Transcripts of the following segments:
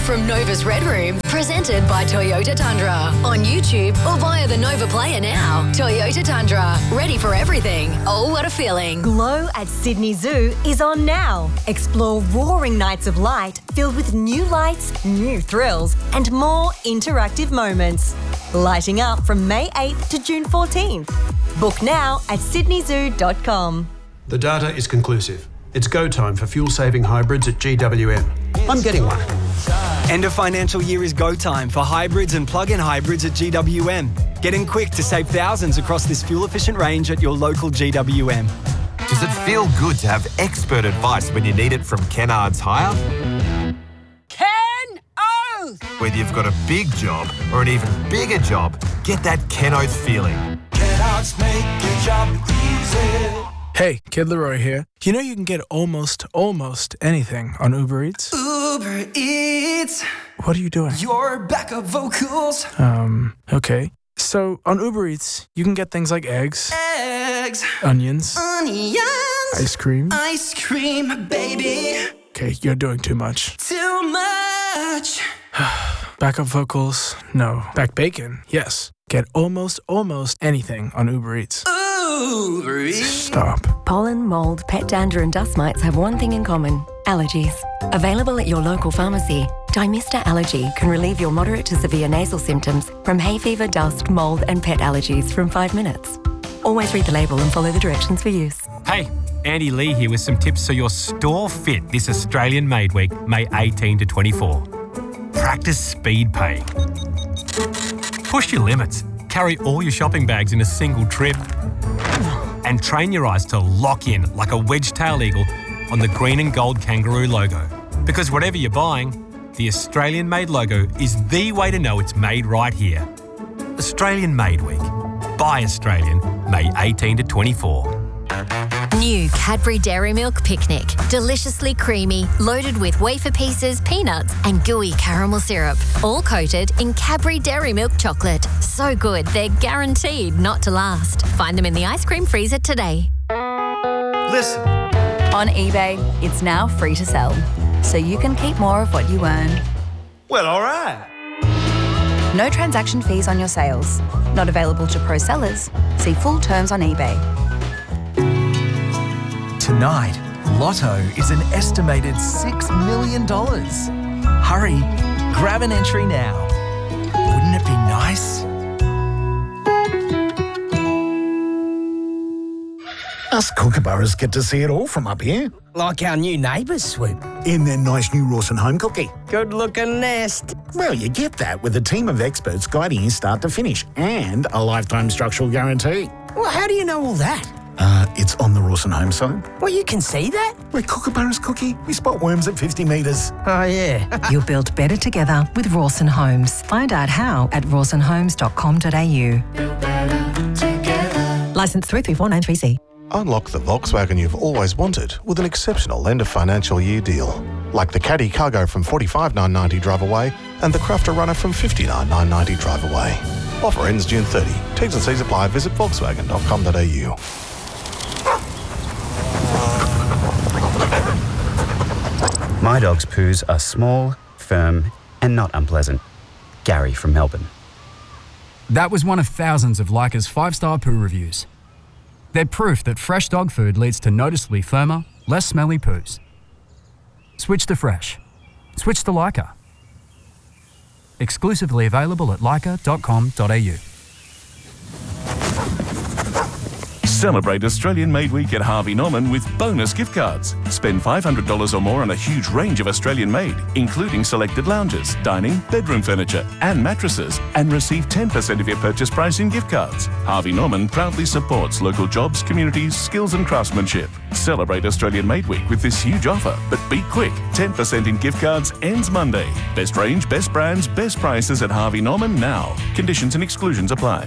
Live from Nova's Red Room, presented by Toyota Tundra. On YouTube or via the Nova Player now. Toyota Tundra, ready for everything. Oh, what a feeling. Glow at Sydney Zoo is on now. Explore roaring nights of light filled with new lights, new thrills, and more interactive moments. Lighting up from May 8th to June 14th. Book now at sydneyzoo.com. The data is conclusive. It's go time for fuel-saving hybrids at GWM. I'm getting one. End of financial year is go time for hybrids and plug-in hybrids at GWM. Get in quick to save thousands across this fuel-efficient range at your local GWM. Does it feel good to have expert advice when you need it from Kennards Hire? Ken Oath! Whether you've got a big job or an even bigger job, get that Ken Oath feeling. Kennards make your job easy. Hey, Kid Leroy here. You know you can get almost anything on Uber Eats? Uber Eats. What are you doing? Your backup vocals. Okay. So on Uber Eats, you can get things like eggs, onions, ice cream, baby. Okay, you're doing too much. Too much. Backup vocals, no. Back bacon, yes. Get almost anything on Uber Eats. Uber Eats. Stop. Pollen, mould, pet dander and dust mites have one thing in common: allergies. Available at your local pharmacy, Dymista Allergy can relieve your moderate to severe nasal symptoms from hay fever, dust, mould and pet allergies from 5 minutes. Always read the label and follow the directions for use. Hey, Andy Lee here with some tips so your store fit this Australian Made Week, May 18 to 24. Practice speed paying. Push your limits. Carry all your shopping bags in a single trip. And train your eyes to lock in like a wedge-tailed eagle on the green and gold kangaroo logo. Because whatever you're buying, the Australian Made logo is the way to know it's made right here. Australian Made Week. Buy Australian, May 18 to 24. New Cadbury Dairy Milk Picnic. Deliciously creamy, loaded with wafer pieces, peanuts and gooey caramel syrup. All coated in Cadbury Dairy Milk chocolate. So good, they're guaranteed not to last. Find them in the ice cream freezer today. Listen. On eBay, it's now free to sell, so you can keep more of what you earn. Well, all right. No transaction fees on your sales. Not available to pro sellers. See full terms on eBay. Tonight, Lotto is an estimated $6 million. Hurry, grab an entry now. Wouldn't it be nice? Us kookaburras get to see it all from up here. Like our new neighbours, Swoop. In their nice new Rawson home cookie. Good-looking nest. Well, you get that with a team of experts guiding you start to finish and a lifetime structural guarantee. Well, how do you know all that? It's on the Rawson home site. Well, you can see that? We're kookaburras, Cookie. We spot worms at 50 metres. Oh, yeah. You'll build better together with Rawson Homes. Find out how at rawsonhomes.com.au. Licence 334993C. Unlock the Volkswagen you've always wanted with an exceptional end of financial year deal. Like the Caddy Cargo from $45,990 drive away and the Crafter Runner from $59,990 drive away. Offer ends June 30. T's and C's apply. Visit volkswagen.com.au. My dog's poos are small, firm and not unpleasant. Gary from Melbourne. That was one of thousands of Leica's 5-star poo reviews. They're proof that fresh dog food leads to noticeably firmer, less smelly poos. Switch to fresh. Switch to Leica. Exclusively available at leica.com.au. Celebrate Australian Made Week at Harvey Norman with bonus gift cards. Spend $500 or more on a huge range of Australian made, including selected lounges, dining, bedroom furniture and mattresses, and receive 10% of your purchase price in gift cards. Harvey Norman proudly supports local jobs, communities, skills and craftsmanship. Celebrate Australian Made Week with this huge offer, but be quick. 10% in gift cards ends Monday. Best range, best brands, best prices at Harvey Norman now. Conditions and exclusions apply.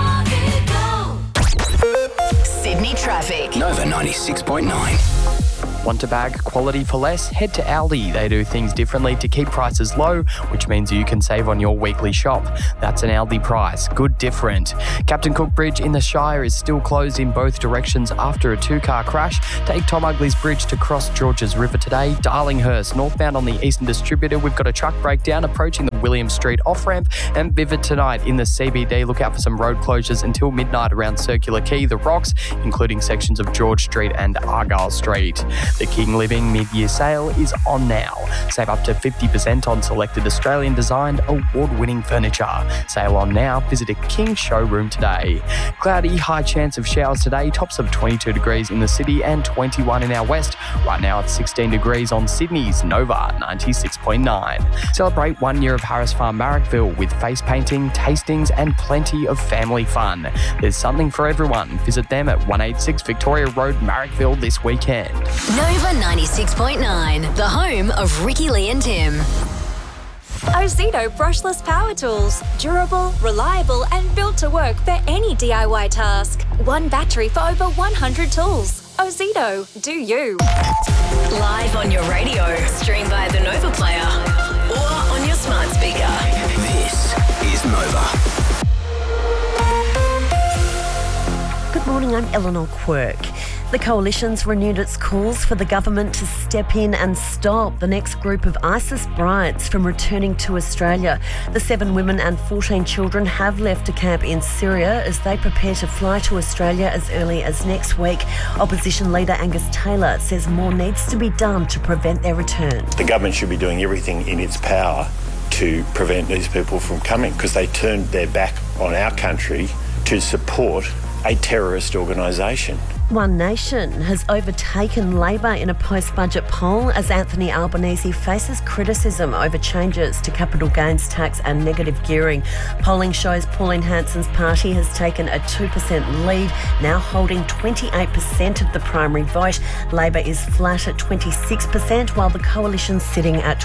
Sydney traffic. Nova 96.9. Want to bag quality for less? Head to Aldi. They do things differently to keep prices low, which means you can save on your weekly shop. That's an Aldi price. Good different. Captain Cook Bridge in the Shire is still closed in both directions after a 2-car crash. Take Tom Ugly's Bridge to cross Georges River today. Darlinghurst, northbound on the Eastern Distributor, we've got a truck breakdown approaching the William Street off-ramp. And Vivid tonight in the CBD. Look out for some road closures until midnight around Circular Quay, The Rocks, including sections of George Street and Argyle Street. The King Living mid-year sale is on now. Save up to 50% on selected Australian-designed, award-winning furniture. Sale on now. Visit a King showroom today. Cloudy, high chance of showers today. Tops of 22 degrees in the city and 21 in our west. Right now it's 16 degrees on Sydney's Nova 96.9. Celebrate 1 year of Harris Farm Marrickville with face painting, tastings and plenty of family fun. There's something for everyone. Visit them at 186 Victoria Road, Marrickville this weekend. Nova 96.9, the home of Ricky Lee and Tim. Ozito brushless power tools. Durable, reliable and built to work for any DIY task. One battery for over 100 tools. Ozito, do you. Live on your radio, stream via the Nova Player or on your smart speaker. This is Nova. Good morning, I'm Eleanor Quirk. The Coalition's renewed its calls for the government to step in and stop the next group of ISIS brides from returning to Australia. The 7 women and 14 children have left a camp in Syria as they prepare to fly to Australia as early as next week. Opposition leader Angus Taylor says more needs to be done to prevent their return. The government should be doing everything in its power to prevent these people from coming because they turned their back on our country to support a terrorist organisation. One Nation has overtaken Labor in a post-budget poll as Anthony Albanese faces criticism over changes to capital gains tax and negative gearing. Polling shows Pauline Hanson's party has taken a 2% lead, now holding 28% of the primary vote. Labor is flat at 26%, while the Coalition's sitting at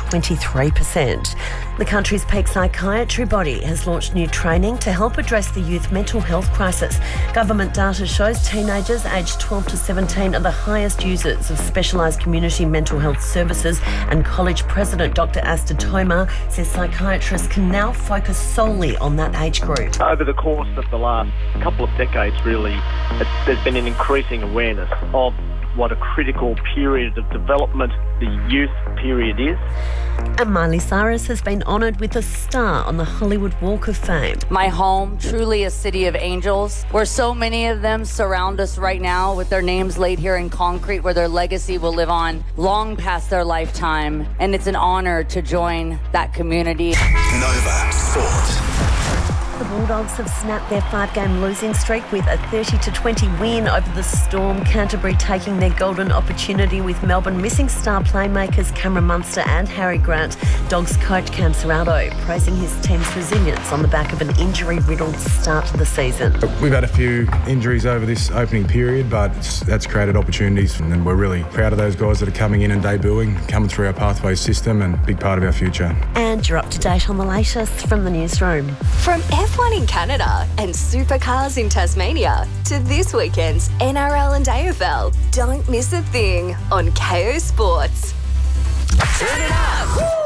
23%. The country's peak psychiatry body has launched new training to help address the youth mental health crisis. Government data shows teenagers aged 12 to 17 are the highest users of specialised community mental health services, and college president Dr Asta Toma says psychiatrists can now focus solely on that age group. Over the course of the last couple of decades, really, there's been an increasing awareness of what a critical period of development the youth period is. And Miley Cyrus has been honoured with a star on the Hollywood Walk of Fame. My home, truly a city of angels, where so many of them surround us right now with their names laid here in concrete, where their legacy will live on long past their lifetime. And it's an honour to join that community. Nova Sport. The Bulldogs have snapped their 5-game losing streak with a 30-20 win over the Storm. Canterbury taking their golden opportunity with Melbourne missing star playmakers Cameron Munster and Harry Grant. Dogs coach Cam Serrato praising his team's resilience on the back of an injury-riddled start to the season. We've had a few injuries over this opening period, but that's created opportunities, and we're really proud of those guys that are coming in and debuting, coming through our pathway system, and a big part of our future. And you're up to date on the latest from the newsroom. From F1 in Canada and supercars in Tasmania to this weekend's NRL and AFL, don't miss a thing on KO Sports. Turn it up!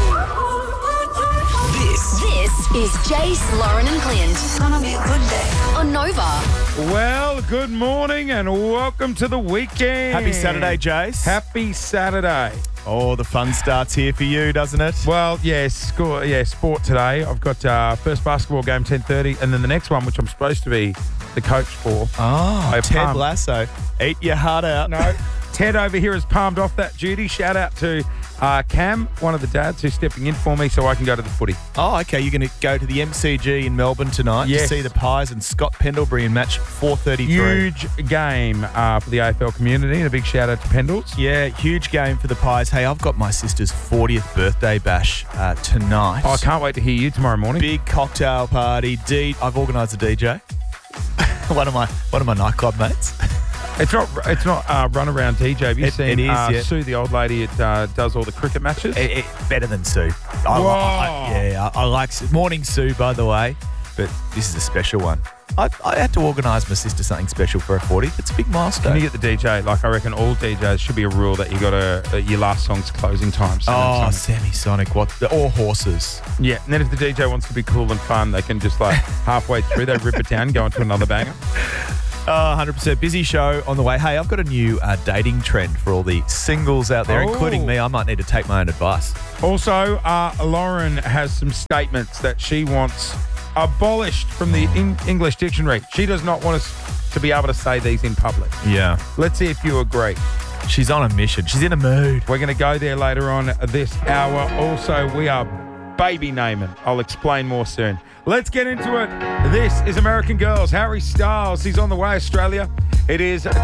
This is Jace, Lauren and Clint. It's gonna be a good day. On Nova. Well, good morning and welcome to the weekend. Happy Saturday, Jace. Happy Saturday. Oh, the fun starts here for you, doesn't it? Well, sport today. I've got first basketball game 10:30, and then the next one, which I'm supposed to be the coach for. Oh, Ted Lasso. Eat your heart out. No, Ted over here has palmed off that duty. Shout out to Cam, one of the dads, who's stepping in for me so I can go to the footy. Oh, okay. You're going to go to the MCG in Melbourne tonight to see the Pies and Scott Pendlebury in match 4:33. Huge game for the AFL community, and a big shout out to Pendles. Yeah, huge game for the Pies. Hey, I've got my sister's 40th birthday bash tonight. Oh, I can't wait to hear you tomorrow morning. Big cocktail party. I've organised a DJ. one of my nightclub mates. It's not run around DJ. Have you seen it is, Sue, the old lady that does all the cricket matches? Better than Sue. I like Morning Sue, by the way. but this is a special one. I had to organise my sister something special for her 40th. It's a big milestone. Can you get the DJ? Like, I reckon all DJs should be a rule that you got your last song's closing time. Oh, Semisonic. Or horses. Yeah, and then if the DJ wants to be cool and fun, they can just like halfway through, they rip it down, go into another banger. 100%. Busy show on the way. Hey, I've got a new dating trend for all the singles out there, including me. I might need to take my own advice. Also, Lauren has some statements that she wants abolished from the English dictionary. She does not want us to be able to say these in public. Yeah. Let's see if you agree. She's on a mission. She's in a mood. We're going to go there later on this hour. Also, we are baby naming. I'll explain more soon. Let's get into it. This is American Girls. Harry Styles. He's on the way, Australia. It is